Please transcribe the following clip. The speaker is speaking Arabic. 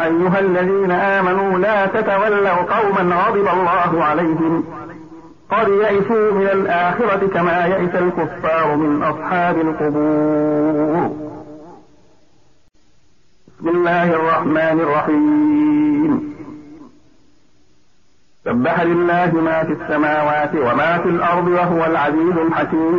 أيها الذين آمنوا لا تتولوا قوما غضب الله عليهم قد يئسوا من الآخرة كما يئس الكفار من أصحاب القبور. بسم الله الرحمن الرحيم. سبح لله ما في السماوات وما في الأرض وهو العزيز الحكيم.